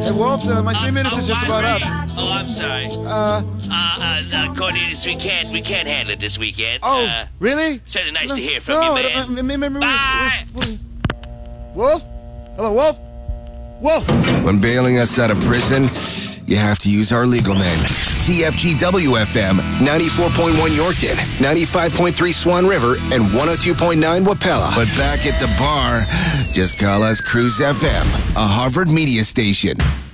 Hey, Wolf, my 3 minutes is just about up. Oh, I'm sorry. Cornelius, we can't handle it this weekend. Oh, really? Certainly nice to hear from you, man. Bye. Wolf? Hello, Wolf? Wolf! When bailing us out of prison, you have to use our legal men. CFGW-FM, 94.1 Yorkton, 95.3 Swan River, and 102.9 Wapella. But back at the bar, just call us Cruise FM, a Harvard media station.